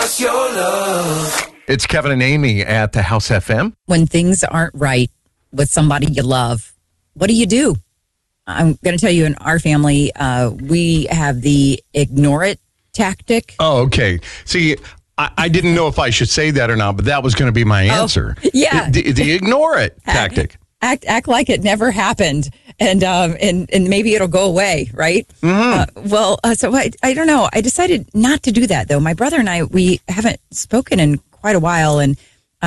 us your love. It's Kevin and Amy at the House FM. When things aren't right with somebody you love, what do? I'm going to tell you, in our family, we have the ignore it tactic. Oh, okay. See, I didn't know if I should say that or not, but that was going to be my answer. Yeah. The ignore it tactic. Act like it never happened, and maybe it'll go away, right? Mm-hmm. So I don't know. I decided not to do that, though. My brother and I, we haven't spoken in quite a while, and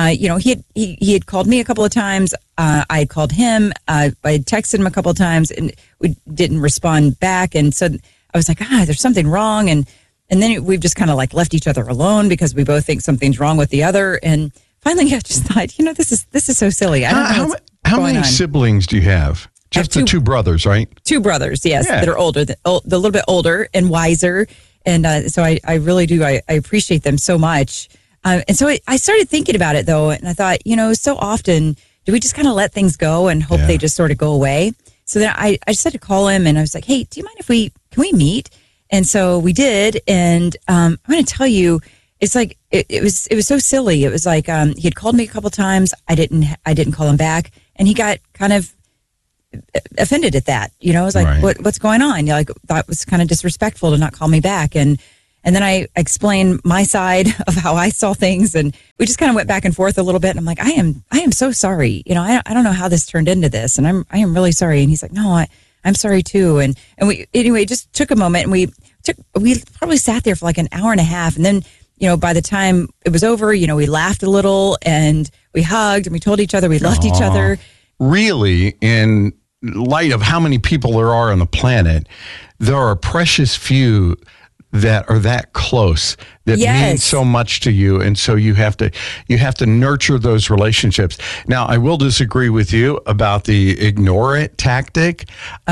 he had called me a couple of times. I had called him. I had texted him a couple of times, and we didn't respond back. And so I was like, there's something wrong, and then we've just kind of like left each other alone because we both think something's wrong with the other. And finally, I just thought, this is so silly. I don't know. How many siblings do you have? Just the two brothers, right? Two brothers, yes, that are older, a little bit older and wiser. And so I really do. I appreciate them so much. And so I started thinking about it, though, and I thought, so often do we just kind of let things go and hope they just sort of go away? So then I just had to call him, and I was like, hey, do you mind if can we meet? And so we did. And I'm going to tell you, it's like it was so silly. It was like he had called me a couple times. I didn't call him back, and he got kind of offended at that. I was like, what's going on? That was kind of disrespectful to not call me back. And then I explained my side of how I saw things, and we just kind of went back and forth a little bit. And I'm like, I am so sorry. I don't know how this turned into this, and I am really sorry. And he's like, no, I'm sorry too. And we anyway just took a moment, and we probably sat there for like an hour and a half, and then by the time it was over, we laughed a little, and we hugged, and we told each other we loved each other. Really, in light of how many people there are on the planet, there are precious few that are that close, that mean so much to you, and so you have to nurture those relationships. Now, I will disagree with you about the ignore it tactic.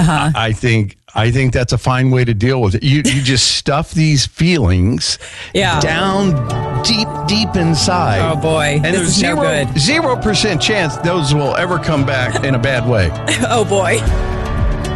I think that's a fine way to deal with it. You just stuff these feelings down deep inside. Oh boy, and there's no good. 0% chance those will ever come back in a bad way. Oh boy.